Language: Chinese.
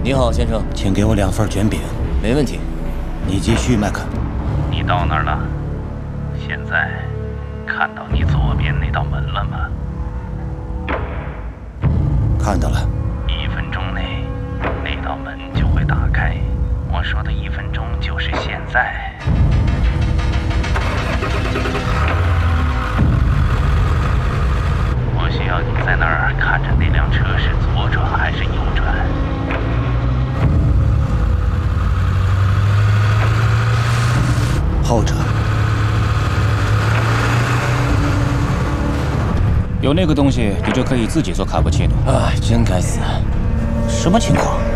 你好，先生， 请给我2份卷饼。 没问题。 你继续，麦克。 你到哪儿了？现在看到你左边那道门了吗？ 看到了。 1分钟内，那道门就会打开。我说的1分钟就是现在。我需要你在那儿看着那辆车是左转还是右转。 后者。 有那个东西，你就可以自己做卡布奇诺。 哎，真该死！ 什么情况？